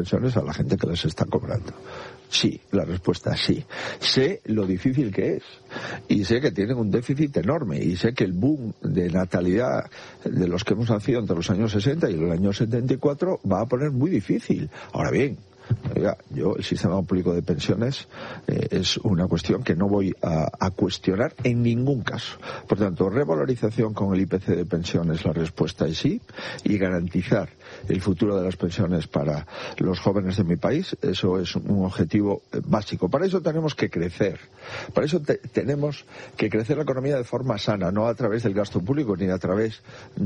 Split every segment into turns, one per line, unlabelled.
pensiones a la gente que les está cobrando. Sí, la respuesta es sí. Sé lo difícil que es y sé que tienen un déficit enorme y sé que el boom de natalidad de los que hemos nacido entre los años 60 y el año 74 va a poner muy difícil. Ahora bien, oiga, el sistema público de pensiones es una cuestión que no voy a cuestionar en ningún caso. Por tanto, revalorización con el IPC de pensiones, la respuesta es sí, y garantizar el futuro de las pensiones para los jóvenes de mi país, eso es un objetivo básico. Para eso tenemos que crecer. Para eso tenemos que crecer la economía de forma sana, no a través del gasto público ni a través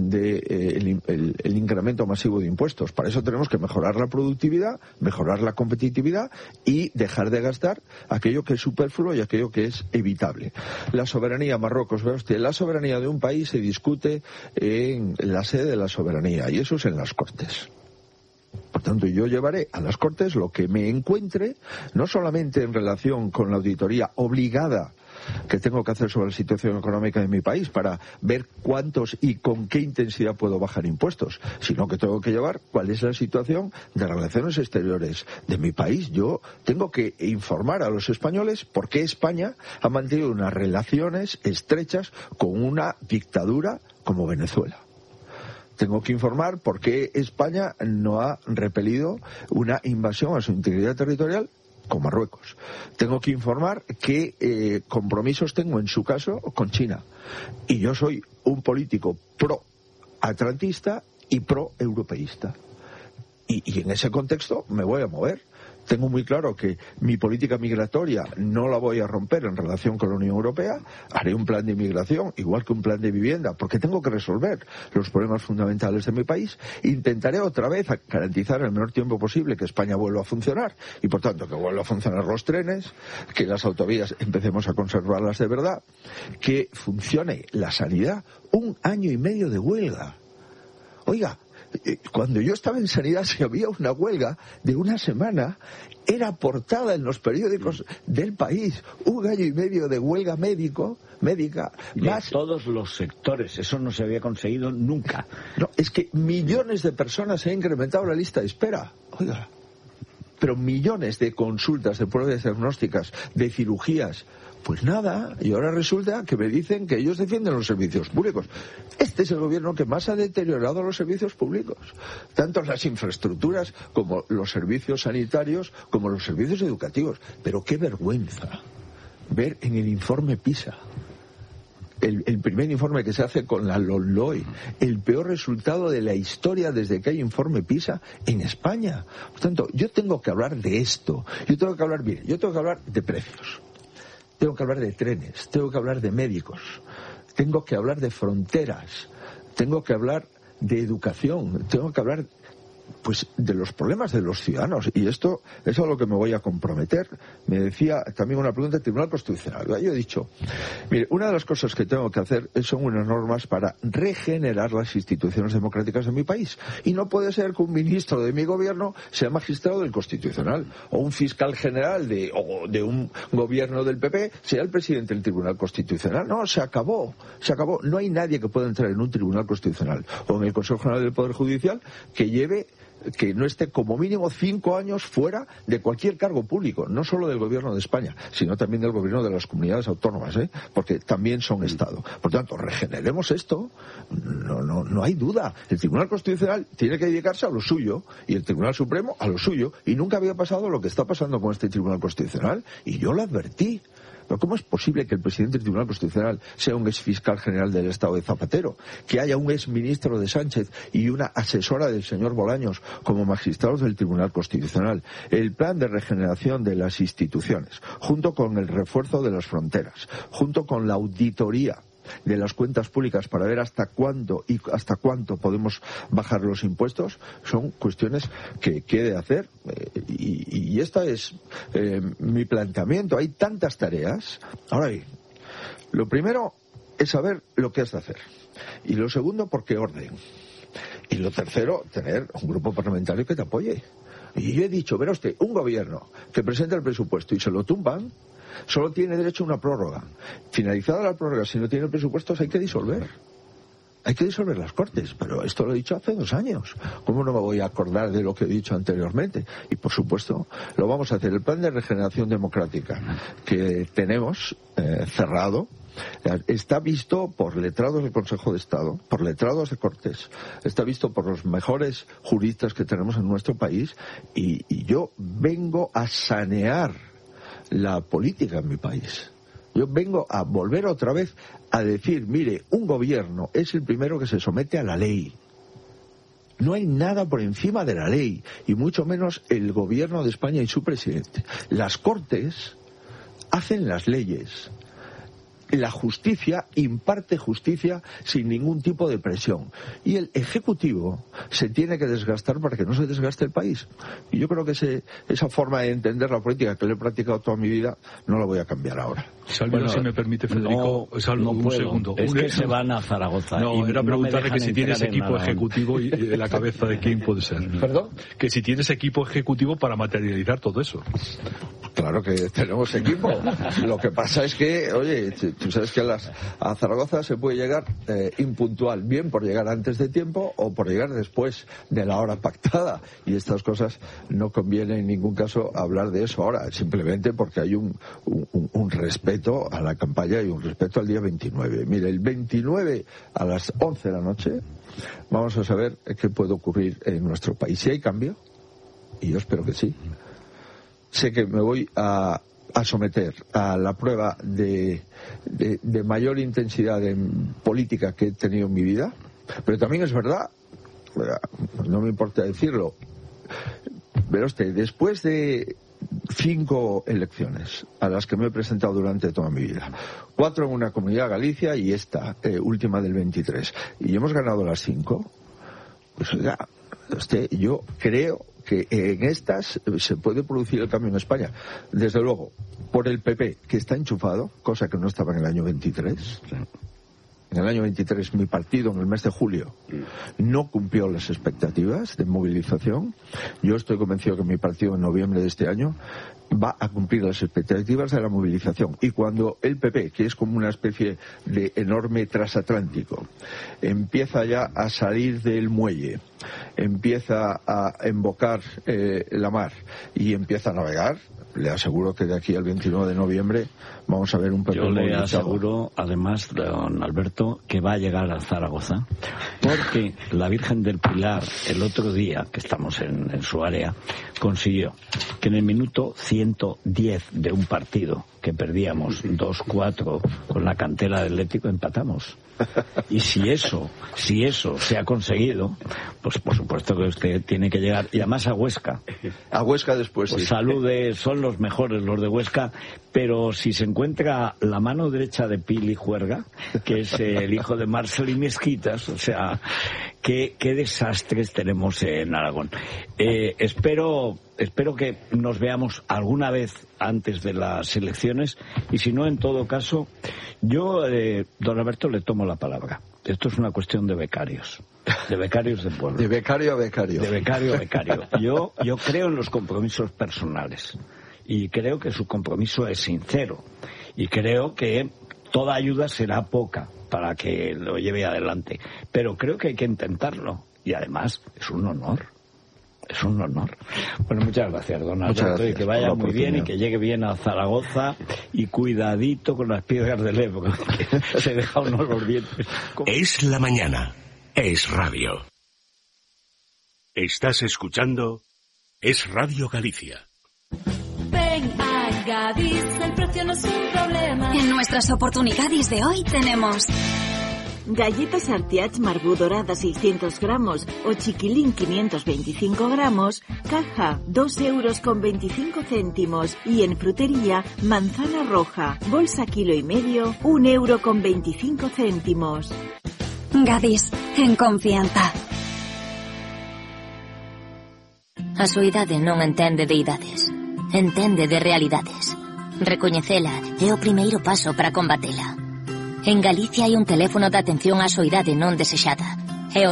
de el incremento masivo de impuestos. Para eso tenemos que mejorar la productividad, mejorar la competitividad y dejar de gastar aquello que es superfluo y aquello que es evitable. La soberanía, Marruecos, vea usted, la soberanía de un país se discute en la sede de la soberanía y eso es en las Cortes. Por tanto, yo llevaré a las Cortes lo que me encuentre, no solamente en relación con la auditoría obligada que tengo que hacer sobre la situación económica de mi país para ver cuántos y con qué intensidad puedo bajar impuestos, sino que tengo que llevar cuál es la situación de relaciones exteriores de mi país. Yo tengo que informar a los españoles por qué España ha mantenido unas relaciones estrechas con una dictadura como Venezuela. Tengo que informar por qué España no ha repelido una invasión a su integridad territorial con Marruecos. Tengo que informar qué compromisos tengo, en su caso, con China. Y yo soy un político pro-atlantista y pro-europeísta. Y en ese contexto me voy a mover. Tengo muy claro que mi política migratoria no la voy a romper en relación con la Unión Europea. Haré un plan de inmigración, igual que un plan de vivienda, porque tengo que resolver los problemas fundamentales de mi país. Intentaré otra vez garantizar en el menor tiempo posible que España vuelva a funcionar y, por tanto, que vuelvan a funcionar los trenes, que las autovías empecemos a conservarlas de verdad, que funcione la sanidad. 1 año y medio de huelga. Oiga, cuando yo estaba en sanidad, si había una huelga de 1 semana, era portada en los periódicos del país. 1 año y medio de huelga médica.
De todos los sectores. Eso no se había conseguido nunca.
No, es que millones de personas se han incrementado la lista de espera. Oiga, pero millones de consultas, de pruebas diagnósticas, de cirugías. Pues nada, y ahora resulta que me dicen que ellos defienden los servicios públicos. Este es el gobierno que más ha deteriorado los servicios públicos. Tanto las infraestructuras como los servicios sanitarios, como los servicios educativos. Pero qué vergüenza ver en el informe PISA, el primer informe que se hace con la LOMLOE, el peor resultado de la historia desde que hay informe PISA en España. Por tanto, yo tengo que hablar de esto. Yo tengo que hablar de precios. Tengo que hablar de trenes, tengo que hablar de médicos, tengo que hablar de fronteras, tengo que hablar de educación, tengo que hablar pues de los problemas de los ciudadanos, y esto es a lo que me voy a comprometer. Me decía también una pregunta del Tribunal Constitucional. Yo he dicho, mire, una de las cosas que tengo que hacer son unas normas para regenerar las instituciones democráticas de mi país, y no puede ser que un ministro de mi gobierno sea magistrado del Constitucional, o un fiscal general de un gobierno del PP sea el presidente del Tribunal Constitucional. No, se acabó. No hay nadie que pueda entrar en un Tribunal Constitucional o en el Consejo General del Poder Judicial que no esté como mínimo 5 años fuera de cualquier cargo público, no solo del gobierno de España, sino también del gobierno de las comunidades autónomas, porque también son Estado. Por tanto, regeneremos esto, no hay duda. El Tribunal Constitucional tiene que dedicarse a lo suyo y el Tribunal Supremo a lo suyo, y nunca había pasado lo que está pasando con este Tribunal Constitucional, y yo lo advertí. Pero ¿cómo es posible que el presidente del Tribunal Constitucional sea un exfiscal general del Estado de Zapatero? Que haya un exministro de Sánchez y una asesora del señor Bolaños como magistrados del Tribunal Constitucional. El plan de regeneración de las instituciones, junto con el refuerzo de las fronteras, junto con la auditoría de las cuentas públicas para ver hasta cuánto podemos bajar los impuestos, son cuestiones que he de hacer, y esta es mi planteamiento. Hay tantas tareas. Ahora bien, lo primero es saber lo que has de hacer, y lo segundo, por qué orden, y lo tercero, tener un grupo parlamentario que te apoye. Y yo he dicho, verá usted, un gobierno que presenta el presupuesto y se lo tumban solo tiene derecho a una prórroga. Finalizada la prórroga, si no tiene presupuestos, hay que disolver. hay que disolver las Cortes, pero esto lo he dicho hace 2 años. ¿Cómo no me voy a acordar de lo que he dicho anteriormente? Y por supuesto, lo vamos a hacer. El plan de regeneración democrática que tenemos cerrado está visto por letrados del Consejo de Estado, por letrados de Cortes, está visto por los mejores juristas que tenemos en nuestro país, y yo vengo a sanear la política en mi país. Yo vengo a volver otra vez a decir, mire, un gobierno es el primero que se somete a la ley. No hay nada por encima de la ley, y mucho menos el gobierno de España y su presidente. Las Cortes hacen las leyes. La justicia imparte justicia sin ningún tipo de presión. Y el Ejecutivo se tiene que desgastar para que no se desgaste el país. Y yo creo que esa forma de entender la política que le he practicado toda mi vida no la voy a cambiar ahora.
Bueno, si me permite, Federico,
no
un
puedo.
segundo.
Es que se van a Zaragoza.
No, era preguntarle que si tienes equipo ejecutivo y de la cabeza de quién puede ser.
¿Perdón?
Que si tienes equipo ejecutivo para materializar todo eso.
Claro que tenemos equipo. Lo que pasa es que, oye, tú sabes que a Zaragoza se puede llegar impuntual, bien por llegar antes de tiempo o por llegar después de la hora pactada. Y estas cosas no conviene en ningún caso hablar de eso ahora, simplemente porque hay un respeto a la campaña y un respeto al día 29. Mire, el 29 a las 11 de la noche vamos a saber qué puede ocurrir en nuestro país. Si hay cambio, y yo espero que sí, sé que me voy a someter a la prueba de mayor intensidad en política que he tenido en mi vida, pero también es verdad, no me importa decirlo, pero después de 5 elecciones a las que me he presentado durante toda mi vida, 4 en una comunidad, Galicia, y esta última del 23, y hemos ganado las 5, pues oiga, yo creo que en estas se puede producir el cambio en España. Desde luego, por el PP, que está enchufado, cosa que no estaba en el año 23. En el año 23 mi partido, en el mes de julio, no cumplió las expectativas de movilización. Yo estoy convencido que mi partido en noviembre de este año va a cumplir las expectativas de la movilización. Y cuando el PP, que es como una especie de enorme transatlántico, empieza ya a salir del muelle, empieza a embocar la mar y empieza a navegar, le aseguro que de aquí al 29 de noviembre vamos a ver un PP movilizado.
Yo le aseguro, además, don Alberto, que va a llegar a Zaragoza, porque la Virgen del Pilar, el otro día, que estamos en su área, consiguió que en el minuto 110 de un partido que perdíamos 2-4 con la cantera del Atlético, empatamos. Y si eso se ha conseguido, pues por supuesto que usted tiene que llegar, y además a Huesca.
A Huesca después,
pues
sí.
Salude, son los mejores los de Huesca, pero si se encuentra la mano derecha de Pili Juerga, que es el hijo de Marcel y Mezquitas, o sea, qué desastres tenemos en Aragón. Espero que nos veamos alguna vez antes de las elecciones, y si no, en todo caso, yo, don Alberto, le tomo la palabra. Esto es una cuestión de becarios de pueblo.
De becario a becario.
De becario a becario. Yo creo en los compromisos personales, y creo que su compromiso es sincero, y creo que toda ayuda será poca para que lo lleve adelante, pero creo que hay que intentarlo, y además es un honor. Es un honor. Bueno, muchas gracias, don Alberto, y que vaya muy bien y que llegue bien a Zaragoza, y cuidadito con las piedras del Ebro, que se deja uno los dientes.
Es la mañana. Es radio. Estás escuchando Es Radio Galicia.
Ven a Gadis, el precio no es un problema.
En nuestras oportunidades de hoy tenemos
galletas Artiach Marbú dorada 600 gramos o chiquilín 525 gramos, caja 2,25 €. Y en frutería, manzana roja, bolsa 1,5 kg, 1,25 €.
Gadis, en confianza.
A súa idade non entende de idades, entende de realidades. Recoñecela é o primeiro paso para combatela. En Galicia hai un teléfono de atención á soidade non desexada. É o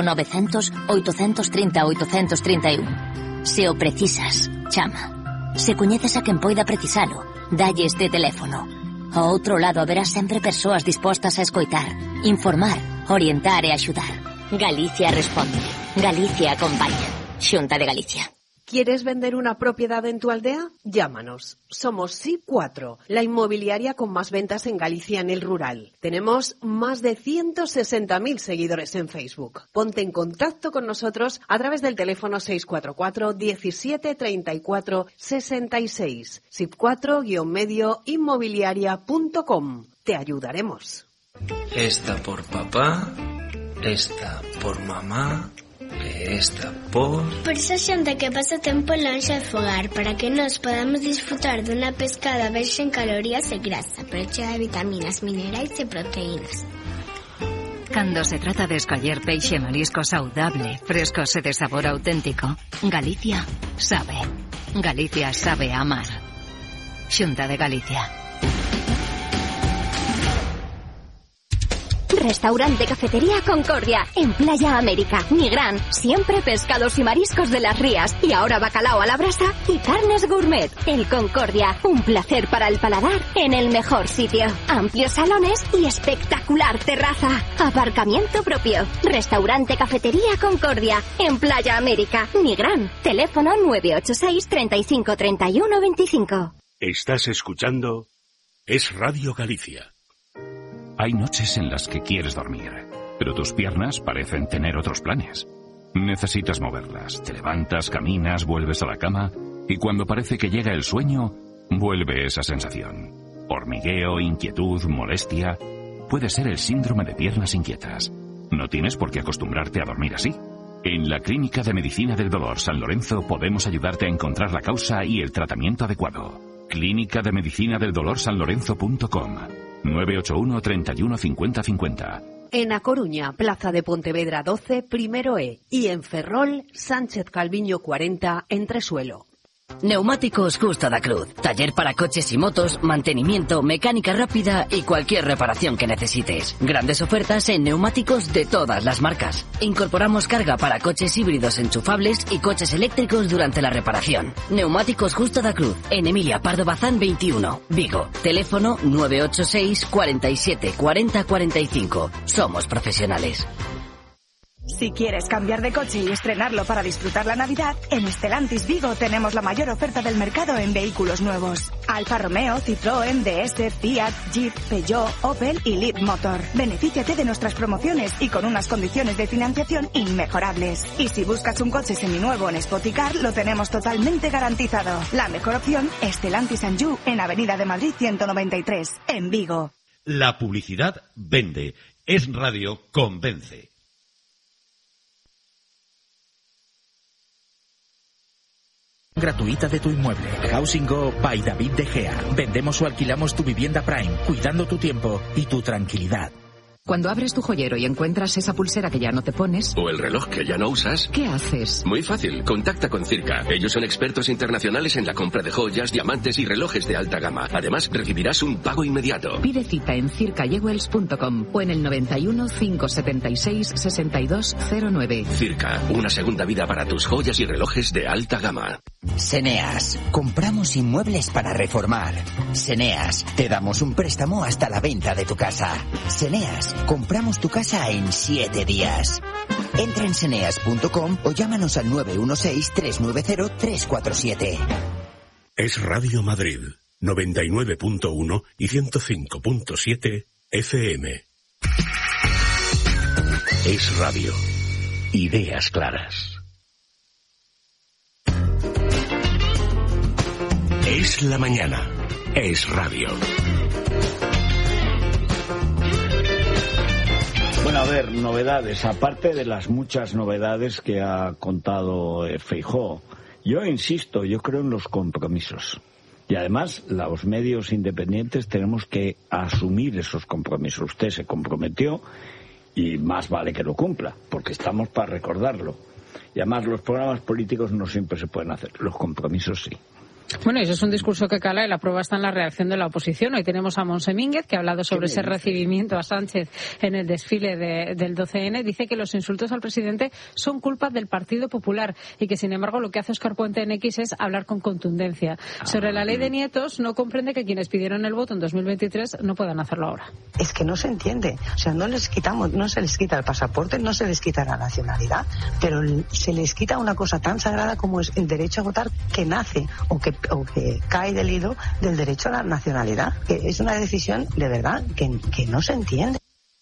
900-830-831. Se o precisas, chama. Se coñeces a quen poida precisalo, dalle este teléfono. Ao outro lado haberá sempre persoas dispostas a escoitar, informar orientar e axudar. Galicia responde. Galicia acompaña. Xunta de Galicia.
¿Quieres vender una propiedad en tu aldea? Llámanos. Somos SIP4, la inmobiliaria con más ventas en Galicia en el rural. Tenemos más de 160.000 seguidores en Facebook. Ponte en contacto con nosotros a través del teléfono 644 17 34 66. SIP4-medio inmobiliaria.com. Te ayudaremos.
Esta por papá, esta por mamá, esta por
esa xente que pasa tempo lonxe do fogar, para que nos podamos disfrutar dunha pescada baixa en calorías e grasa, pero chea de vitaminas, minerais e proteínas.
Cando se trata de escoller peixe e marisco saudable, frescos e de sabor auténtico, Galicia sabe. Galicia sabe amar. Xunta de Galicia.
Restaurante Cafetería Concordia, en Playa América, Nigrán, siempre pescados y mariscos de las rías, y ahora bacalao a la brasa y carnes gourmet. El Concordia, un placer para el paladar en el mejor sitio. Amplios salones y espectacular terraza. Aparcamiento propio. Restaurante Cafetería Concordia, en Playa América, Nigrán. Teléfono 986 35 31 25.
Estás escuchando Es Radio Galicia.
Hay noches en las que quieres dormir, pero tus piernas parecen tener otros planes. Necesitas moverlas, te levantas, caminas, vuelves a la cama, y cuando parece que llega el sueño, vuelve esa sensación. Hormigueo, inquietud, molestia. Puede ser el síndrome de piernas inquietas. No tienes por qué acostumbrarte a dormir así. En la Clínica de Medicina del Dolor San Lorenzo podemos ayudarte a encontrar la causa y el tratamiento adecuado. Clínica de Medicina del Dolor Sanlorenzo.com 981 31 50 50.
En A Coruña, Plaza de Pontevedra 12, Primero E. Y en Ferrol, Sánchez Calviño 40, Entresuelo.
Neumáticos Justa da Cruz. Taller para coches y motos, mantenimiento, mecánica rápida y cualquier reparación que necesites. Grandes ofertas en neumáticos de todas las marcas. Incorporamos carga para coches híbridos enchufables y coches eléctricos durante la reparación. Neumáticos Justa da Cruz. En Emilia Pardo Bazán 21, Vigo. Teléfono 986 47 40 45. Somos profesionales.
Si quieres cambiar de coche y estrenarlo para disfrutar la Navidad, en Stellantis Vigo tenemos la mayor oferta del mercado en vehículos nuevos. Alfa Romeo, Citroën, DS, Fiat, Jeep, Peugeot, Opel y Leapmotor. Benefíciate de nuestras promociones y con unas condiciones de financiación inmejorables. Y si buscas un coche seminuevo en Spoticar, lo tenemos totalmente garantizado. La mejor opción, Stellantis Anjou, en Avenida de Madrid 193, en Vigo.
La publicidad vende. Es Radio convence.
Gratuita de tu inmueble. Housing Go by David De Gea. Vendemos o alquilamos tu vivienda Prime, cuidando tu tiempo y tu tranquilidad.
Cuando abres tu joyero y encuentras esa pulsera que ya no te pones...
O el reloj que ya no usas...
¿Qué haces?
Muy fácil, contacta con Circa. Ellos son expertos internacionales en la compra de joyas, diamantes y relojes de alta gama. Además, recibirás un pago inmediato.
Pide cita en circajewels.com o en el 91 576 6209.
Circa, una segunda vida para tus joyas y relojes de alta gama.
Seneas, compramos inmuebles para reformar. Seneas, te damos un préstamo hasta la venta de tu casa. Seneas, compramos tu casa en 7 días. Entra en seneas.com o llámanos al 916-390-347.
Es Radio Madrid, 99.1 y 105.7 FM. Es Radio. Ideas claras. Es la mañana. Es Radio.
Bueno, a ver, novedades. Aparte de las muchas novedades que ha contado Feijóo, yo insisto, yo creo en los compromisos. Y además, los medios independientes tenemos que asumir esos compromisos. Usted se comprometió y más vale que lo cumpla, porque estamos para recordarlo. Y además, los programas políticos no siempre se pueden hacer. Los compromisos sí.
Bueno, eso es un discurso que cala y la prueba está en la reacción de la oposición. Hoy tenemos a Monse Mínguez, que ha hablado sobre ese recibimiento a Sánchez en el desfile del 12N. Dice que los insultos al presidente son culpa del Partido Popular y que, sin embargo, lo que hace Óscar Puente en X es hablar con contundencia. Sobre la ley de nietos, no comprende que quienes pidieron el voto en 2023 no puedan hacerlo ahora.
Es que no se entiende. O sea, no se les quita el pasaporte, no se les quita la nacionalidad, pero se les quita una cosa tan sagrada como es el derecho a votar, que nace o que cae del hilo del derecho a la nacionalidad, que es una decisión de verdad que no se entiende.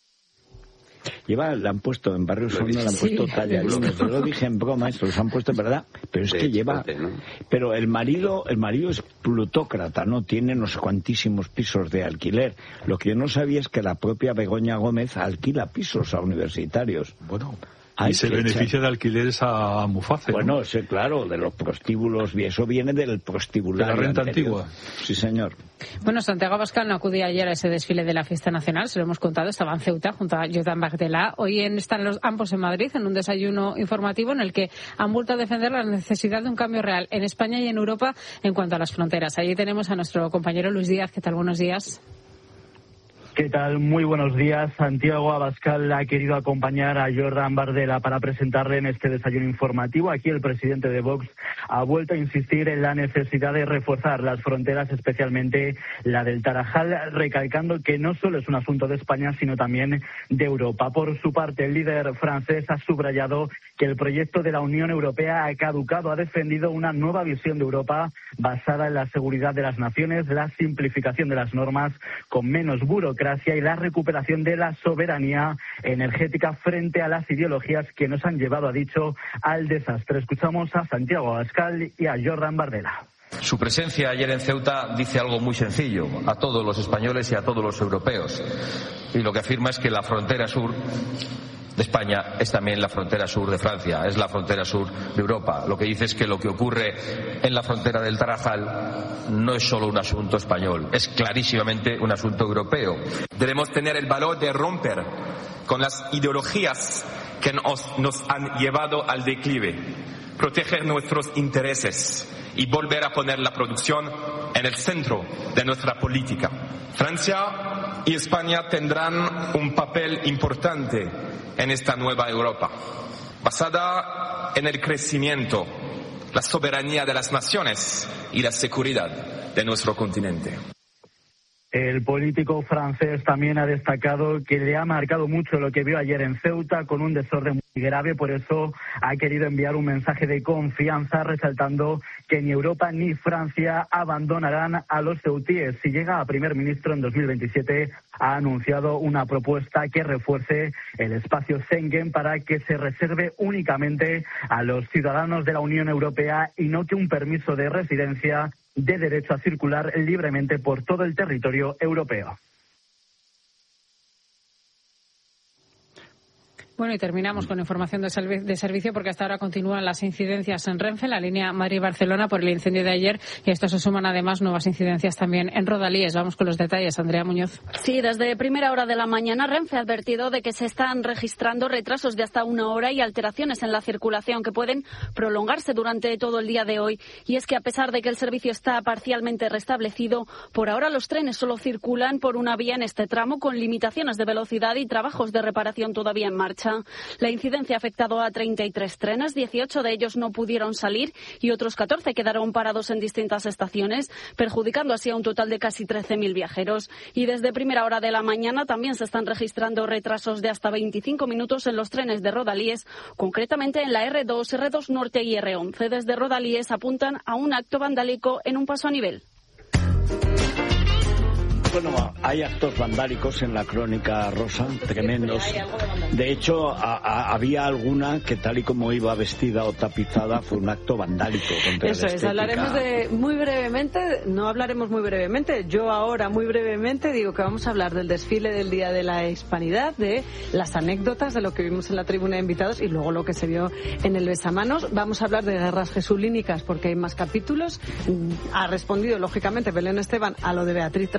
Le han puesto en Barrio Sónico, le han puesto tallarines. Yo lo dije en broma, esto los han puesto en verdad, pero es que lleva... Pero el marido es plutócrata, ¿no? Tiene no sé cuantísimos pisos de alquiler. Lo que yo no sabía es que la propia Begoña Gómez alquila pisos a universitarios.
Bueno... Y se beneficia de alquileres a Muface.
Bueno, ¿no? Sí, claro, de los prostíbulos, y eso viene del prostíbulo.
De la renta antigua.
Sí, señor.
Bueno, Santiago Abascal no acudía ayer a ese desfile de la fiesta nacional, se lo hemos contado, estaba en Ceuta junto a Jordán Bardella. Hoy están ambos en Madrid en un desayuno informativo en el que han vuelto a defender la necesidad de un cambio real en España y en Europa en cuanto a las fronteras. Allí tenemos a nuestro compañero Luis Díaz. ¿Qué tal? Buenos días.
¿Qué tal? Muy buenos días. Santiago Abascal ha querido acompañar a Jordán Bardella para presentarle en este desayuno informativo. Aquí el presidente de Vox ha vuelto a insistir en la necesidad de reforzar las fronteras, especialmente la del Tarajal, recalcando que no solo es un asunto de España, sino también de Europa. Por su parte, el líder francés ha subrayado que el proyecto de la Unión Europea ha caducado, ha defendido una nueva visión de Europa basada en la seguridad de las naciones, la simplificación de las normas con menos burocracia y la recuperación de la soberanía energética frente a las ideologías que nos han llevado, ha dicho, al desastre. Escuchamos a Santiago Abascal y a Jordán Bardella.
Su presencia ayer en Ceuta dice algo muy sencillo a todos los españoles y a todos los europeos. Y lo que afirma es que la frontera sur de España es también la frontera sur de Francia, es la frontera sur de Europa. Lo que dice es que lo que ocurre en la frontera del Tarajal no es solo un asunto español, es clarísimamente un asunto europeo. Debemos tener el valor de romper con las ideologías que nos han llevado al declive, proteger nuestros intereses y volver a poner la producción en el centro de nuestra política. Francia y España tendrán un papel importante en esta nueva Europa, basada en el crecimiento, la soberanía de las naciones y la seguridad de nuestro continente.
El político francés también ha destacado que le ha marcado mucho lo que vio ayer en Ceuta con un desorden muy grave, por eso ha querido enviar un mensaje de confianza, resaltando que ni Europa ni Francia abandonarán a los ceutíes. Si llega a primer ministro en 2027, ha anunciado una propuesta que refuerce el espacio Schengen para que se reserve únicamente a los ciudadanos de la Unión Europea y no que un permiso de residencia de derecho a circular libremente por todo el territorio europeo.
Bueno, y terminamos con información de servicio porque hasta ahora continúan las incidencias en Renfe, la línea Madrid-Barcelona, por el incendio de ayer, y a esto se suman además nuevas incidencias también en Rodalíes. Vamos con los detalles, Andrea Muñoz.
Sí, desde primera hora de la mañana Renfe ha advertido de que se están registrando retrasos de hasta 1 hora y alteraciones en la circulación que pueden prolongarse durante todo el día de hoy. Y es que a pesar de que el servicio está parcialmente restablecido, por ahora los trenes solo circulan por una vía en este tramo con limitaciones de velocidad y trabajos de reparación todavía en marcha. La incidencia ha afectado a 33 trenes, 18 de ellos no pudieron salir y otros 14 quedaron parados en distintas estaciones, perjudicando así a un total de casi 13.000 viajeros. Y desde primera hora de la mañana también se están registrando retrasos de hasta 25 minutos en los trenes de Rodalíes, concretamente en la R2, R2 Norte y R11. Desde Rodalíes apuntan a un acto vandálico en un paso a nivel.
Bueno, hay actos vandálicos en la crónica rosa, tremendos. De hecho, había alguna que tal y como iba vestida o tapizada fue un acto vandálico contra la estética.
Eso es, hablaremos muy brevemente, no hablaremos muy brevemente, yo ahora muy brevemente digo que vamos a hablar del desfile del Día de la Hispanidad, de las anécdotas de lo que vimos en la tribuna de invitados y luego lo que se vio en el besamanos. Vamos a hablar de guerras jesulínicas porque hay más capítulos. Ha respondido, lógicamente, Belén Esteban a lo de Beatriz Trapote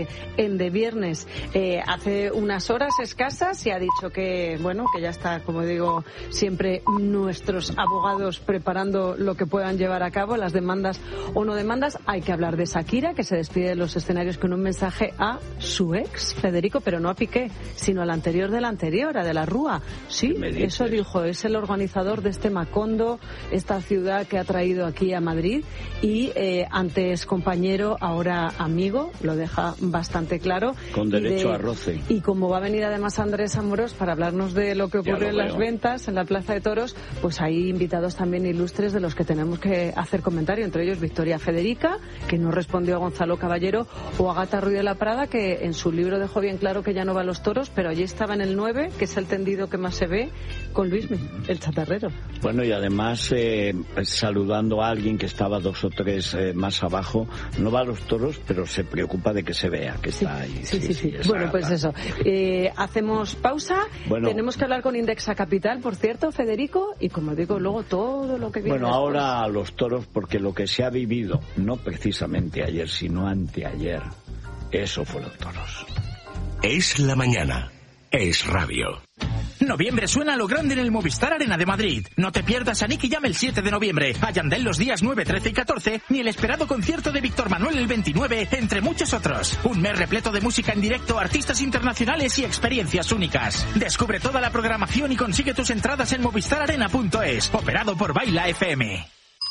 informe en De Viernes hace unas horas escasas y ha dicho que, bueno, que ya está, como digo, siempre nuestros abogados preparando lo que puedan llevar a cabo, las demandas o no demandas. Hay que hablar de Shakira, que se despide de los escenarios con un mensaje a su ex, Federico, pero no a Piqué, sino al anterior de la anterior, a De la Rúa. Sí, eso dijo, es el organizador de este Macondo, esta ciudad que ha traído aquí a Madrid, y antes compañero, ahora amigo, lo deja bastante claro.
Con derecho a roce.
Y como va a venir además Andrés Amorós para hablarnos de lo que ocurrió en las ventas en la Plaza de Toros, pues hay invitados también ilustres de los que tenemos que hacer comentario, entre ellos Victoria Federica, que no respondió a Gonzalo Caballero, o Agata Ruiz de la Prada, que en su libro dejó bien claro que ya no va a los toros, pero allí estaba en el 9, que es el tendido que más se ve, con Luismi, el chatarrero.
Bueno, y además saludando a alguien que estaba 2 o 3 más abajo, no va a los toros, pero se preocupa de que se vea que está ahí.
Sí. Bueno, pues eso. Hacemos pausa. Bueno, tenemos que hablar con Indexa Capital, por cierto, Federico, y como digo, luego todo lo que viene.
Bueno,
después.
ahora a los toros, porque lo que se ha vivido, no precisamente ayer, sino anteayer, eso fue los toros.
Es la mañana. Es radio.
Noviembre suena a lo grande en el Movistar Arena de Madrid. No te pierdas a Nicky Jam el 7 de noviembre, a Yandel los días 9, 13 y 14, ni el esperado concierto de Víctor Manuel el 29, entre muchos otros. Un mes repleto de música en directo, artistas internacionales y experiencias únicas. Descubre toda la programación y consigue tus entradas en movistararena.es, operado por Baila FM.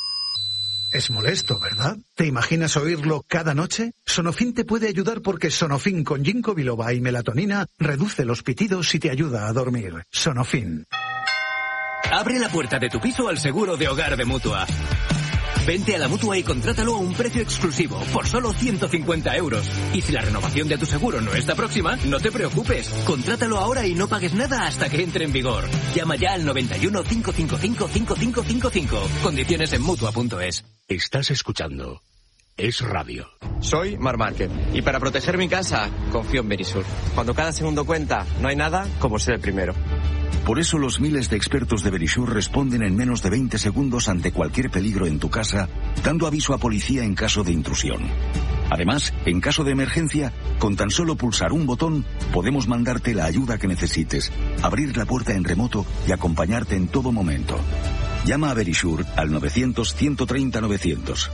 Es molesto, ¿verdad? ¿Te imaginas oírlo cada noche? Sonofin te puede ayudar porque Sonofin con ginkgo biloba y melatonina reduce los pitidos y te ayuda a dormir. Sonofin.
Abre la puerta de tu piso al seguro de hogar de Mutua. Vente a la Mutua y contrátalo a un precio exclusivo, por solo 150 euros. Y si la renovación de tu seguro no está próxima, no te preocupes. Contrátalo ahora y no pagues nada hasta que entre en vigor. Llama ya al 91 555 5555. Condiciones en Mutua.es.
Estás escuchando Es Radio.
Soy Mar Márquez y para proteger mi casa confío en Verisur. Cuando cada segundo cuenta, no hay nada como ser el primero.
Por eso los miles de expertos de Verisur responden en menos de 20 segundos ante cualquier peligro en tu casa, dando aviso a policía en caso de intrusión. Además, en caso de emergencia, con tan solo pulsar un botón, podemos mandarte la ayuda que necesites, abrir la puerta en remoto y acompañarte en todo momento. Llama a Verisur al 900-130-900.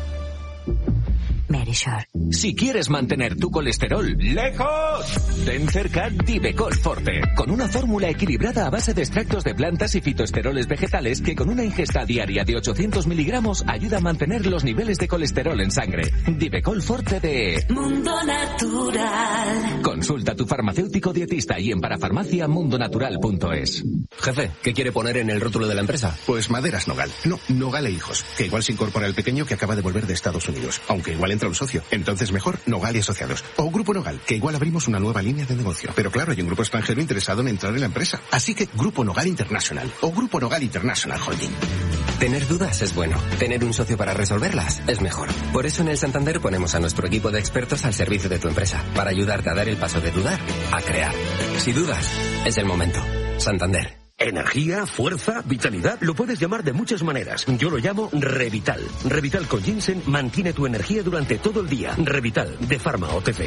Verisur. Si quieres mantener tu colesterol lejos, ten cerca Divecol Forte, con una fórmula equilibrada a base de extractos de plantas y fitoesteroles vegetales que con una ingesta diaria de 800 miligramos ayuda a mantener los niveles de colesterol en sangre. Divecol Forte de
Mundo Natural.
Consulta a tu farmacéutico dietista y en parafarmaciamundonatural.es.
Jefe, ¿qué quiere poner en el rótulo de la empresa?
Pues Maderas Nogal. No, Nogal e Hijos, que igual se incorpora el pequeño que acaba de volver de Estados Unidos, aunque igual entra un socio. Entonces mejor Nogal y Asociados. O Grupo Nogal, que igual abrimos una nueva línea de negocio. Pero claro, hay un grupo extranjero interesado en entrar en la empresa. Así que Grupo Nogal International o Grupo Nogal International Holding.
Tener dudas es bueno. Tener un socio para resolverlas es mejor. Por eso en el Santander ponemos a nuestro equipo de expertos al servicio de tu empresa, para ayudarte a dar el paso de dudar a crear. Si dudas, es el momento. Santander.
Energía, fuerza, vitalidad, lo puedes llamar de muchas maneras. Yo lo llamo Revital. Revital con ginseng mantiene tu energía durante todo el día. Revital, de Pharma OTC.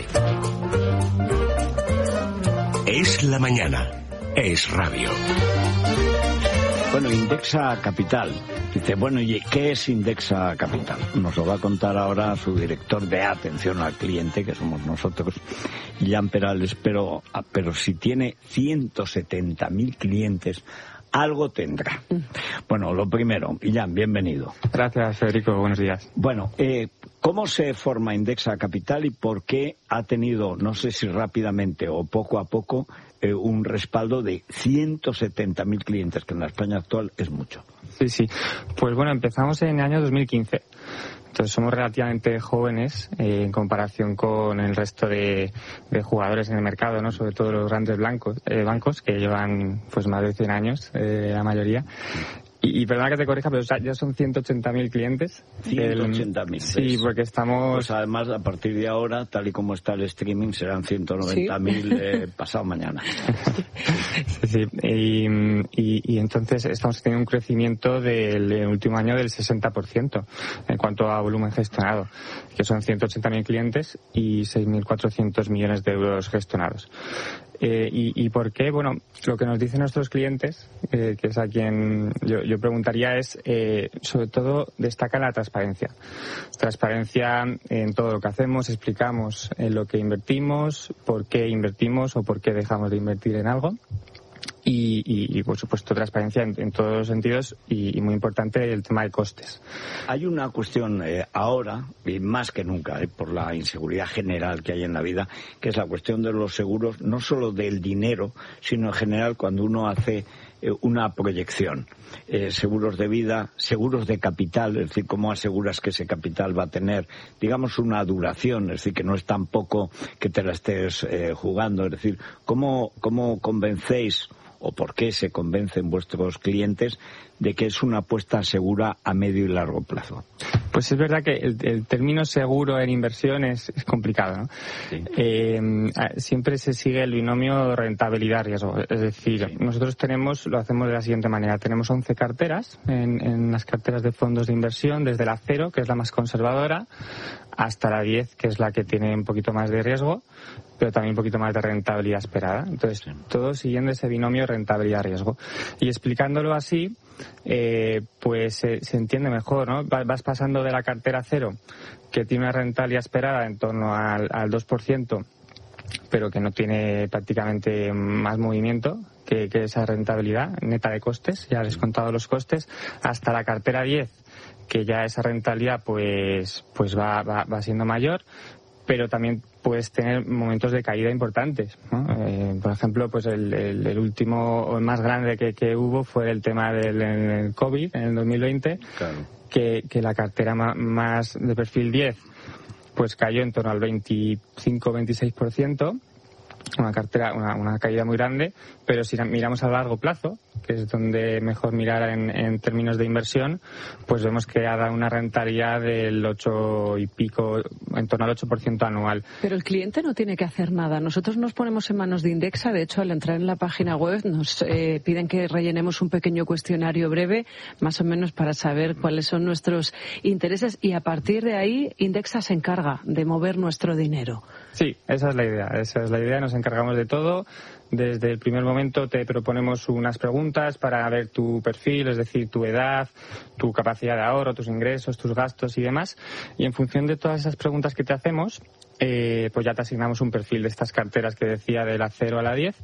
Es la mañana. Es radio.
Bueno, Indexa Capital. Dice, bueno, ¿y qué es Indexa Capital? Nos lo va a contar ahora su director de atención al cliente, que somos nosotros, Jan Perales, pero si tiene 170.000 clientes, algo tendrá. Bueno, lo primero, Jan, bienvenido.
Gracias, Federico, buenos días.
Bueno, ¿cómo se forma Indexa Capital y por qué ha tenido, no sé si rápidamente o poco a poco, un respaldo de 170.000 clientes, que en la España actual es mucho?
Sí. Pues bueno, empezamos en el año 2015. Entonces somos relativamente jóvenes en comparación con el resto de jugadores en el mercado, ¿no? Sobre todo los grandes bancos que llevan pues más de 100 años, la mayoría. Y perdona que te corrija, pero ya son 180.000 clientes.
180.000.
Sí, porque estamos...
Pues además, a partir de ahora, tal y como está el streaming, serán 190.000 pasado mañana.
Sí, y entonces estamos teniendo un crecimiento del último año del 60% en cuanto a volumen gestionado, que son 180.000 clientes y 6.400 millones de euros gestionados. ¿Y por qué? Bueno, lo que nos dicen nuestros clientes, que es a quien yo preguntaría, es sobre todo destaca la transparencia. Transparencia en todo lo que hacemos, explicamos en lo que invertimos, por qué invertimos o por qué dejamos de invertir en algo. Y por supuesto transparencia en todos los sentidos y muy importante el tema de costes.
Hay una cuestión ahora, y más que nunca, por la inseguridad general que hay en la vida, que es la cuestión de los seguros, no solo del dinero, sino en general cuando uno hace una proyección. Seguros de vida, seguros de capital, es decir, cómo aseguras que ese capital va a tener, digamos, una duración, es decir, que no es tampoco que te la estés jugando, es decir, cómo convencéis o por qué se convencen vuestros clientes de que es una apuesta segura a medio y largo plazo.
Pues es verdad que el término seguro en inversión es complicado, ¿no? Sí. Siempre se sigue el binomio rentabilidad-riesgo. Es decir, nosotros lo hacemos de la siguiente manera. Tenemos 11 carteras en las carteras de fondos de inversión, desde la 0, que es la más conservadora, hasta la 10, que es la que tiene un poquito más de riesgo, pero también un poquito más de rentabilidad esperada. Entonces, todo siguiendo ese binomio rentabilidad-riesgo. Y explicándolo así, pues se entiende mejor, ¿no? Vas pasando de la cartera 0, que tiene una rentabilidad esperada en torno al 2%, pero que no tiene prácticamente más movimiento que esa rentabilidad neta de costes, ya descontado los costes, hasta la cartera 10, que ya esa rentabilidad pues va siendo mayor, pero también puedes tener momentos de caída importantes, ¿no? Por ejemplo, pues el último o el más grande que hubo fue el tema del COVID en el 2020, claro. que la cartera más de perfil 10 pues cayó en torno al 25-26%, una caída muy grande, pero si miramos a largo plazo, que es donde mejor mirar en términos de inversión, pues vemos que ha dado una rentabilidad del 8 y pico, en torno al 8% anual.
Pero el cliente no tiene que hacer nada. Nosotros nos ponemos en manos de Indexa. De hecho, al entrar en la página web nos piden que rellenemos un pequeño cuestionario breve, más o menos para saber cuáles son nuestros intereses, y a partir de ahí Indexa se encarga de mover nuestro dinero.
Sí, esa es la idea. Nos encargamos de todo. Desde el primer momento te proponemos unas preguntas para ver tu perfil, es decir, tu edad, tu capacidad de ahorro, tus ingresos, tus gastos y demás. Y en función de todas esas preguntas que te hacemos, pues ya te asignamos un perfil de estas carteras que decía de la 0 a la 10.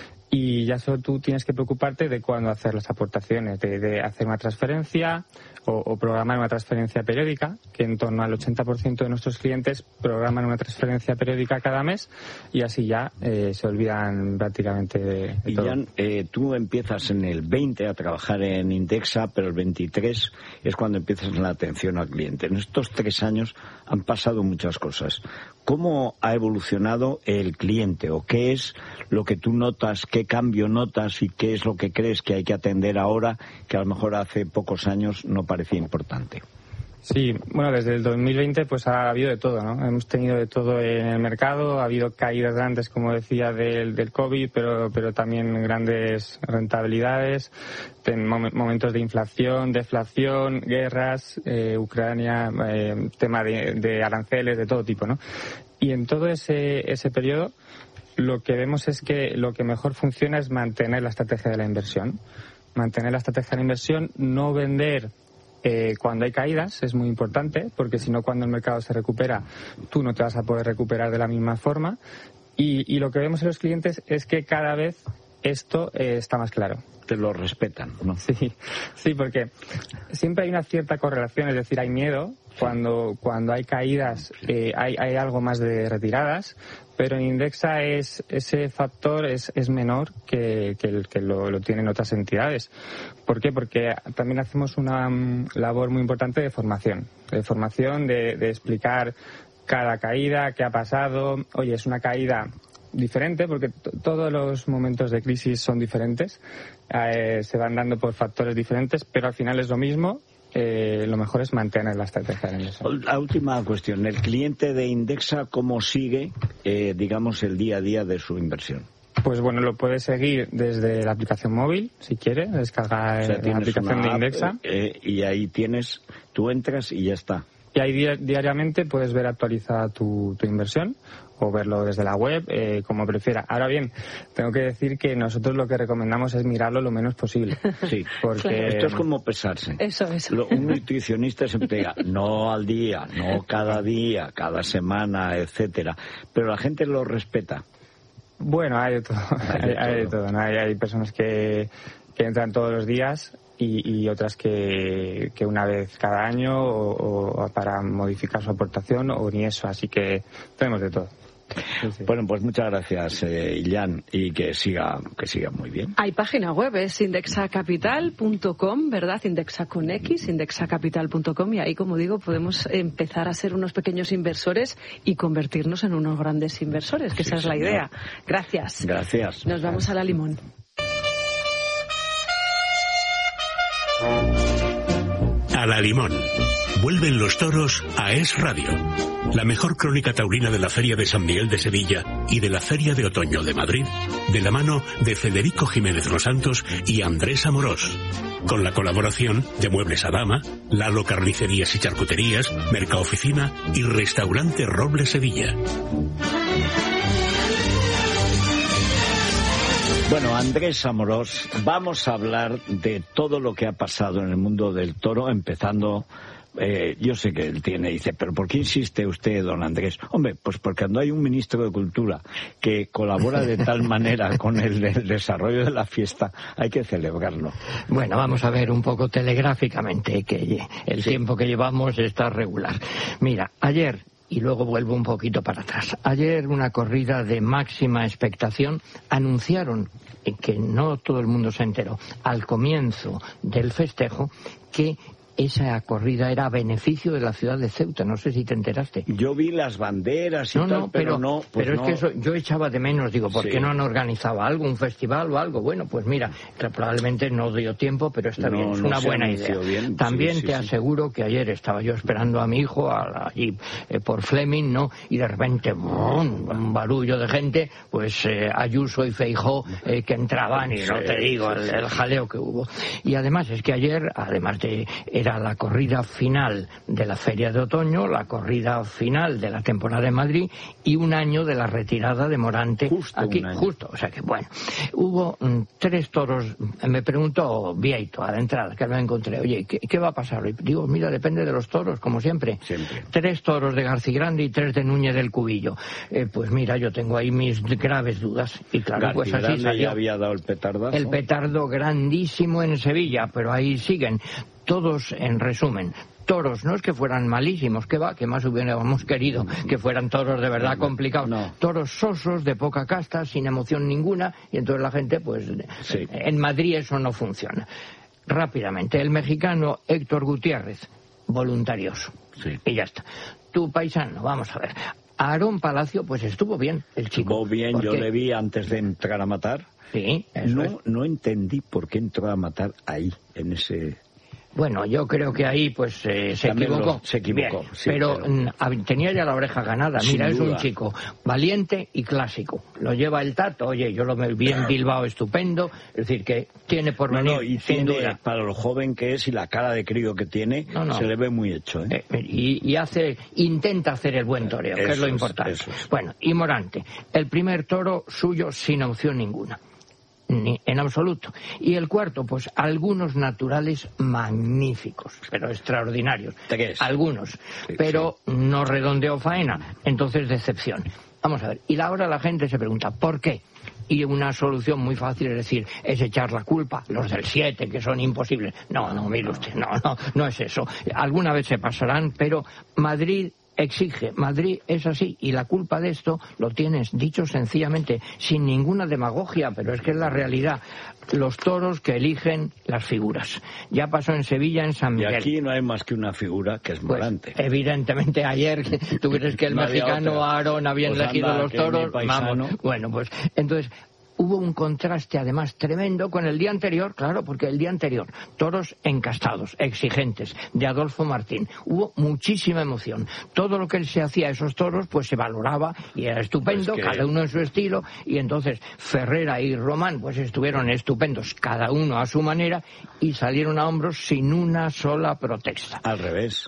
Y ya solo tú tienes que preocuparte de cuándo hacer las aportaciones, de hacer una transferencia o programar una transferencia periódica, que en torno al 80% de nuestros clientes programan una transferencia periódica cada mes, y así ya se olvidan prácticamente de todo.
Jan, tú empiezas en el 20 a trabajar en Indexa, pero el 23 es cuando empiezas en la atención al cliente. En estos 3 años han pasado muchas cosas. ¿Cómo ha evolucionado el cliente, o qué es lo que tú notas, qué cambio notas y qué es lo que crees que hay que atender ahora que a lo mejor hace pocos años no parecía importante?
Sí, bueno, desde el 2020 pues ha habido de todo, ¿no? Hemos tenido de todo en el mercado, ha habido caídas grandes, como decía, del COVID, pero también grandes rentabilidades, momentos de inflación, deflación, guerras, Ucrania, tema de aranceles de todo tipo, ¿no? Y en todo ese periodo lo que vemos es que lo que mejor funciona es mantener la estrategia de la inversión. Mantener la estrategia de la inversión, no vender cuando hay caídas, es muy importante, porque si no, cuando el mercado se recupera, tú no te vas a poder recuperar de la misma forma. Y lo que vemos en los clientes es que cada vez esto está más claro.
Te lo respetan, ¿no?
Sí, porque siempre hay una cierta correlación, es decir, hay miedo. Cuando hay caídas, hay algo más de retiradas, pero en Indexa ese factor es menor que el que lo tienen otras entidades. ¿Por qué? Porque también hacemos una labor muy importante de formación, de explicar cada caída, qué ha pasado. Oye, es una caída diferente porque todos los momentos de crisis son diferentes, se van dando por factores diferentes, pero al final es lo mismo. Lo mejor es mantener la estrategia de inversión.
La última cuestión, ¿el cliente de Indexa cómo sigue, digamos, el día a día de su inversión?
Pues bueno, lo puedes seguir desde la aplicación móvil, si quieres, descargar la aplicación de Indexa.
Y ahí tú entras y ya está.
Y ahí diariamente puedes ver actualizada tu inversión o verlo desde la web, como prefiera. Ahora bien, tengo que decir que nosotros lo que recomendamos es mirarlo lo menos posible.
Sí,
porque
claro. Esto es como pesarse.
Eso.
Un nutricionista siempre diga, no al día, no cada día, cada semana, etcétera. Pero la gente lo respeta.
Bueno, hay de todo. Hay de todo, ¿no? Hay personas que entran todos los días y otras que una vez cada año o para modificar su aportación o ni eso, así que tenemos de todo. Sí.
Bueno, pues muchas gracias, Illán, y que siga muy bien.
Hay página web, es indexacapital.com, ¿verdad? Indexa con X, indexacapital.com, y ahí, como digo, podemos empezar a ser unos pequeños inversores y convertirnos en unos grandes inversores, que esa es la idea. Gracias.
Gracias.
Nos vamos a la Limón.
A la Limón. Vuelven los toros a Es Radio. La mejor crónica taurina de la Feria de San Miguel de Sevilla y de la Feria de Otoño de Madrid, de la mano de Federico Jiménez Los Santos y Andrés Amorós. Con la colaboración de Muebles Adama, Lalo Carnicerías y Charcuterías, Mercaoficina y Restaurante Roble Sevilla.
Bueno, Andrés Amorós, vamos a hablar de todo lo que ha pasado en el mundo del toro, empezando... yo sé que él dice, pero ¿por qué insiste usted, don Andrés? Hombre, pues porque cuando hay un ministro de Cultura que colabora de tal manera con el desarrollo de la fiesta, hay que celebrarlo.
Bueno, vamos a ver un poco telegráficamente, que el tiempo que llevamos está regular. Mira, ayer... Y luego vuelvo un poquito para atrás. Ayer, una corrida de máxima expectación, anunciaron, que no todo el mundo se enteró, al comienzo del festejo, que esa corrida era a beneficio de la ciudad de Ceuta. No sé si te enteraste.
Yo vi las banderas y tal, pero no... Pues
pero es que eso yo echaba de menos, digo, ¿por qué no han organizado algo, un festival o algo? Bueno, pues mira, probablemente no dio tiempo, pero está bien, es una buena idea. Bien. También te aseguro que ayer estaba yo esperando a mi hijo allí por Fleming, ¿no? Y de repente, un barullo de gente, pues Ayuso y Feijóo que entraban y no te digo el jaleo que hubo. Y además es que ayer, además de... era la corrida final de la Feria de Otoño, la corrida final de la temporada de Madrid y un año de la retirada de Morante aquí, justo. O sea que, bueno, hubo 3 toros. Me preguntó Vieito a la entrada, que lo encontré, oye, ¿qué va a pasar hoy? Digo, mira, depende de los toros, como siempre. 3 toros de Garcigrande y 3 de Núñez del Cubillo. Pues mira, yo tengo ahí mis graves dudas. Y claro, pues así salió.
Ya había dado el petardazo.
El petardo grandísimo en Sevilla, pero ahí siguen. Todos, en resumen, toros, no es que fueran malísimos, que más hubiéramos querido que fueran toros de verdad complicados. Toros sosos, de poca casta, sin emoción ninguna, y entonces la gente, pues, en Madrid eso no funciona. Rápidamente, el mexicano Héctor Gutiérrez, voluntarioso. Y ya está. Tu paisano, vamos a ver. Aarón Palacio, pues estuvo bien, el chico.
Estuvo bien, yo le vi antes de entrar a matar.
Sí,
no entendí por qué entró a matar ahí, en ese...
Bueno, yo creo que ahí pues se equivocó. Bien, sí, pero tenía ya la oreja ganada. Mira, es un chico valiente y clásico. Lo lleva el Tato. Oye, yo lo vi en Bilbao estupendo. Es decir, que tiene por venir,
y
sin duda.
Para lo joven que es y la cara de crío que tiene, se le ve muy hecho.
Y intenta hacer el buen toreo, que es lo importante. Bueno, y Morante, el primer toro suyo sin opción ninguna. En absoluto. Y el cuarto, pues algunos naturales magníficos, pero extraordinarios. Algunos, pero no redondeó faena, entonces decepción. Vamos a ver, y ahora la gente se pregunta, ¿por qué? Y una solución muy fácil es decir, es echar la culpa, los del 7, que son imposibles. No, mire usted, no es eso. Alguna vez se pasarán, pero Madrid exige. Madrid es así, y la culpa de esto lo tienes, dicho sencillamente, sin ninguna demagogia, pero es que es la realidad. Los toros que eligen las figuras. Ya pasó en Sevilla, en San Miguel.
Y aquí no hay más que una figura, que es Morante.
Pues, evidentemente ayer, ¿tú crees que el mexicano Aarón había elegido los toros? Vamos. Bueno, pues entonces hubo un contraste además tremendo con el día anterior, claro, porque el día anterior, toros encastados, exigentes, de Adolfo Martín. Hubo muchísima emoción. Todo lo que se hacía a esos toros, pues se valoraba y era estupendo, cada uno en su estilo, y entonces Ferrera y Román, pues estuvieron estupendos, cada uno a su manera, y salieron a hombros sin una sola protesta.
Al revés.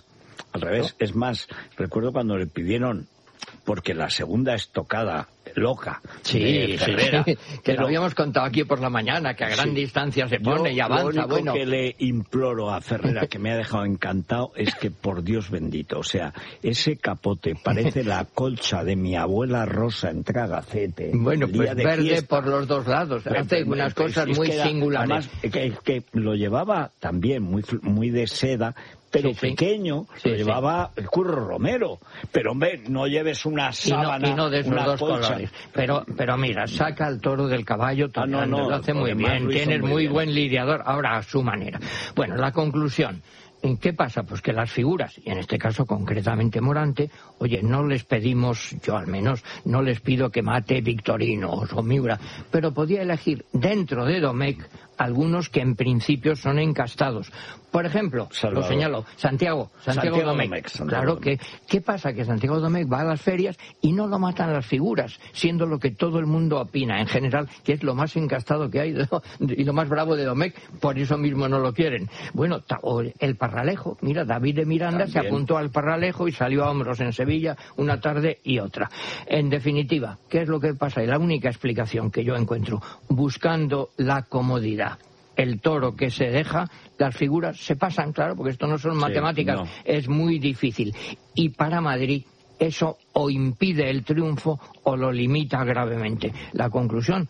Es más, recuerdo cuando le pidieron, porque la segunda estocada loca de Ferrera,
que lo habíamos contado aquí por la mañana, que a gran distancia se pone y avanza.
Lo único que le imploro a Ferrera, que me ha dejado encantado, es que, por Dios bendito, o sea, ese capote parece la colcha de mi abuela Rosa en Tragacete.
Bueno, pues verde por los dos lados, hace unas cosas muy singulares.
Además, que lo llevaba también muy de seda, pero pequeño, lo llevaba el Curro Romero. Pero, hombre, no lleves una sábana,
y no de esos
una
dos
colcha.
Colores. Pero mira, saca el toro del caballo, lo hace muy bien, tienes muy buen lidiador, ahora a su manera. Bueno, la conclusión. ¿Qué pasa? Pues que las figuras, y en este caso concretamente Morante, oye, no les pedimos, yo al menos, no les pido que mate Victorino o Miura, pero podía elegir dentro de Domecq algunos que en principio son encastados. Por ejemplo, Salvador. Lo señalo, Santiago Domecq. Claro que, ¿qué pasa? Que Santiago Domecq va a las ferias y no lo matan las figuras, siendo lo que todo el mundo opina en general, que es lo más encastado que hay y lo más bravo de Domecq, por eso mismo no lo quieren. Bueno, el Parralejo, mira, David de Miranda también se apuntó al Parralejo y salió a hombros en Sevilla una tarde y otra. En definitiva, ¿qué es lo que pasa? Y la única explicación que yo encuentro, buscando la comodidad. El toro que se deja, las figuras se pasan, claro, porque esto no son matemáticas, es muy difícil. Y para Madrid eso o impide el triunfo o lo limita gravemente. La conclusión,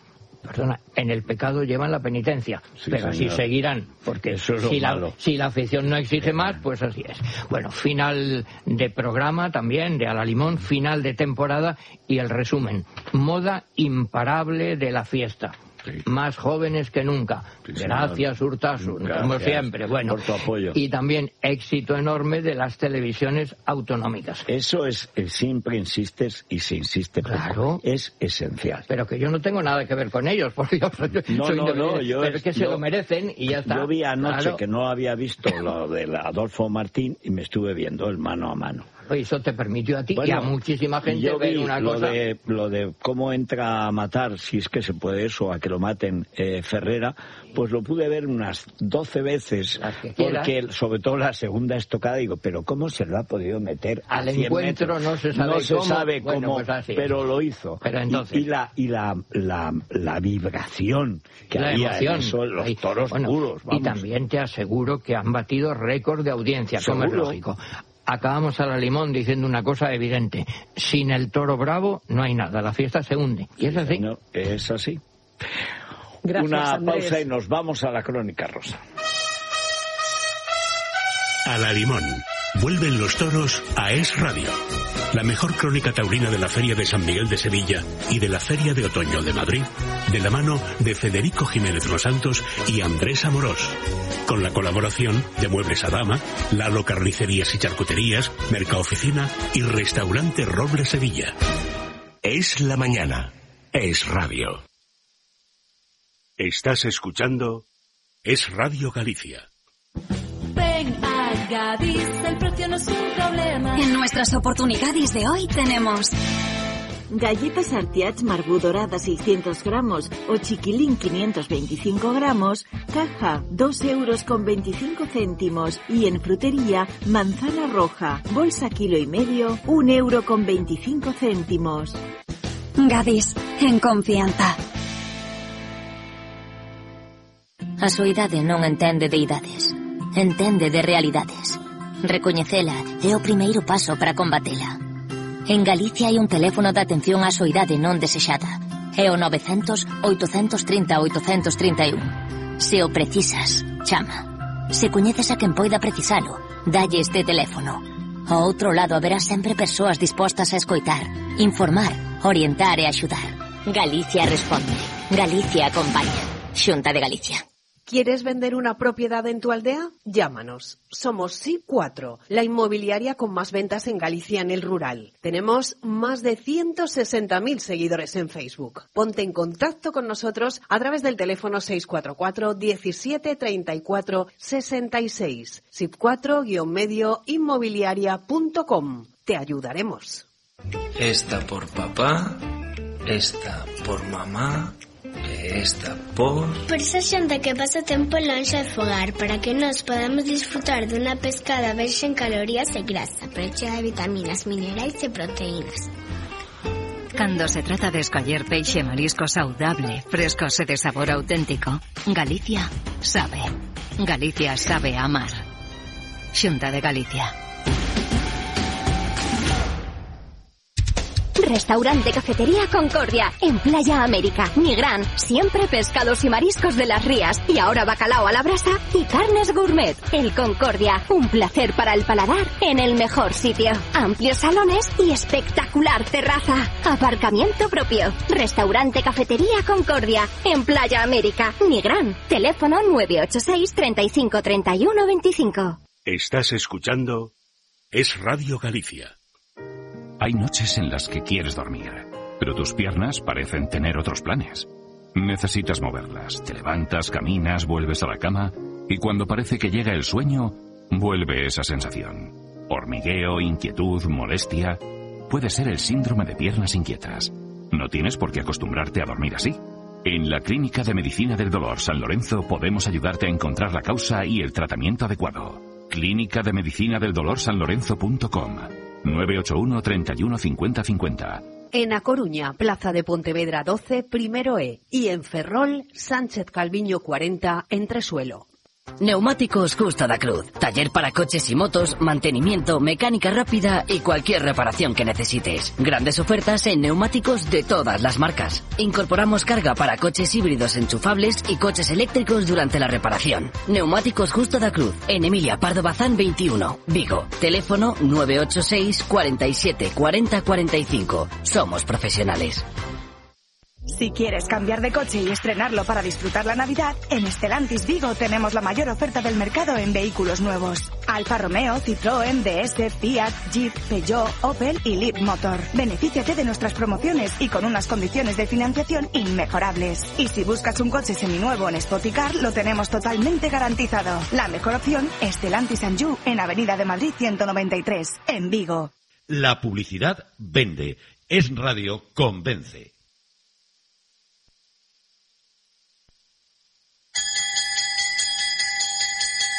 en el pecado llevan la penitencia, pero así seguirán, porque eso es si la afición no exige más, pues así es. Bueno, final de programa también, de A la Limón, final de temporada y el resumen. Moda imparable de la fiesta. Más jóvenes que nunca. Gracias, Urtasun, como siempre. Bueno,
por tu apoyo.
Y también éxito enorme de las televisiones autonómicas.
Eso es, siempre insistes y se insiste poco. Es esencial.
Pero que yo no tengo nada que ver con ellos, porque yo soy pero es que se lo merecen y ya está.
Yo vi anoche que no había visto lo de Adolfo Martín y me estuve viendo el mano a mano.
Eso te permitió a ti y a muchísima gente ver una cosa.
Lo de cómo entra a matar, si es que se puede eso, a que lo maten Ferrera, pues lo pude ver unas 12 veces, porque sobre todo la segunda estocada, digo, pero ¿cómo se lo ha podido meter
al encuentro?
Metros?
No se
sabe cómo,
pues
pero lo hizo.
Pero entonces...
Y la vibración que había en eso, los toros puros.
Y también te aseguro que han batido récord de audiencia, como es lógico. Acabamos A la Limón diciendo una cosa evidente. Sin el toro bravo no hay nada, la fiesta se hunde. Y es así.
No, es así.
Gracias,
una
Andrés.
pausa y nos vamos a la Crónica Rosa.
A la Limón. Vuelven los toros a Es Radio. La mejor crónica taurina de la Feria de San Miguel de Sevilla y de la Feria de Otoño de Madrid, de la mano de Federico Jiménez Los Santos y Andrés Amorós. Con la colaboración de Muebles Adama, Lalo Carnicerías y Charcuterías, Mercaoficina y Restaurante Roble Sevilla.
Es la mañana. Es radio.
Estás escuchando Es Radio Galicia.
Ven a Gadis, el precio no es un problema.
En nuestras oportunidades de hoy tenemos
galletas Artiach Marbú dorada 600 gramos o chiquilín 525 gramos, caja 2,25 €. Y en frutería, manzana roja, bolsa 1,5 kg, 1,25 €.
Gadis, en confianza.
A súa idade non entende de idades, entende de realidades. Recoñecela é o primeiro paso para combatela. En Galicia hai un teléfono de atención á soidade non desexada. É o 900 830 831. Se o precisas, chama. Se coñeces a quen poida precisalo, dalle este teléfono. Ao outro lado haberá sempre persoas dispostas a escoitar, informar, orientar e axudar. Galicia responde. Galicia acompaña. Xunta de Galicia.
¿Quieres vender una propiedad en tu aldea? Llámanos. Somos SI4, la inmobiliaria con más ventas en Galicia en el rural. Tenemos más de 160.000 seguidores en Facebook. Ponte en contacto con nosotros a través del teléfono 644 17 34 66. SIP4-medio inmobiliaria.com. Te ayudaremos.
Esta por papá, esta por mamá... Esta por
esa xente que pasa tempo lonxe de fogar, para que nos podamos disfrutar dunha pescada baixa en calorías e grasa, pero chea de vitaminas, minerais e proteínas.
Cando se trata de escoller peixe e marisco saudable, frescos e de sabor auténtico, Galicia sabe. Galicia sabe amar. Xunta de Galicia.
Restaurante Cafetería Concordia, en Playa América, Nigrán, siempre pescados y mariscos de las rías, y ahora bacalao a la brasa y carnes gourmet. El Concordia, un placer para el paladar en el mejor sitio. Amplios salones y espectacular terraza. Aparcamiento propio. Restaurante Cafetería Concordia, en Playa América, Nigrán. Teléfono 986 35 31 25.
Estás escuchando Es Radio Galicia.
Hay noches en las que quieres dormir, pero tus piernas parecen tener otros planes. Necesitas moverlas, te levantas, caminas, vuelves a la cama y cuando parece que llega el sueño, vuelve esa sensación. Hormigueo, inquietud, molestia. Puede ser el síndrome de piernas inquietas. No tienes por qué acostumbrarte a dormir así. En la Clínica de Medicina del Dolor San Lorenzo podemos ayudarte a encontrar la causa y el tratamiento adecuado. Clínica de Medicina del Dolor Sanlorenzo.com 981 31 50 50.
En A Coruña, Plaza de Pontevedra 12, Primero E. Y en Ferrol, Sánchez Calviño 40, Entresuelo.
Neumáticos Justo da Cruz. Taller para coches y motos, mantenimiento, mecánica rápida y cualquier reparación que necesites. Grandes ofertas en neumáticos de todas las marcas. Incorporamos carga para coches híbridos enchufables y coches eléctricos durante la reparación. Neumáticos Justo da Cruz. En Emilia Pardo Bazán 21, Vigo. Teléfono 986 47 40 45. Somos profesionales.
Si quieres cambiar de coche y estrenarlo para disfrutar la Navidad, en Stellantis Vigo tenemos la mayor oferta del mercado en vehículos nuevos. Alfa Romeo, Citroën, DS, Fiat, Jeep, Peugeot, Opel y Leapmotor. Benefíciate de nuestras promociones y con unas condiciones de financiación inmejorables. Y si buscas un coche seminuevo en Spoticar, lo tenemos totalmente garantizado. La mejor opción, Stellantis Anjou, en Avenida de Madrid 193, en Vigo.
La publicidad vende. Es Radio convence.